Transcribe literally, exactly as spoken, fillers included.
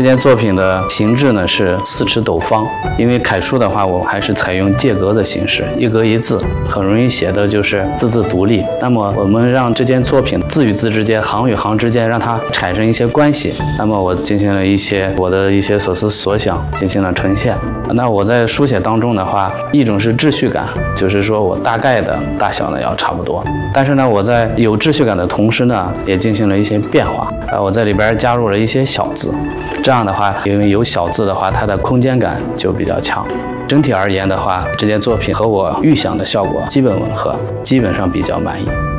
这件作品的形制呢是四尺斗方，因为楷书的话，我还是采用借格的形式，一格一字，很容易写的就是字字独立。那么我们让这件作品字与字之间、行与行之间，让它产生一些关系。那么我进行了一些我的一些所思所想，进行了呈现。那我在书写当中的话，一种是秩序感，就是说我大概的大小呢要差不多，但是呢，我在有秩序感的同时呢，也进行了一些变化。啊，我在里边加入了一些小字，这样的话，因为有小字的话，它的空间感就比较强。整体而言的话，这件作品和我预想的效果基本吻合，基本上比较满意。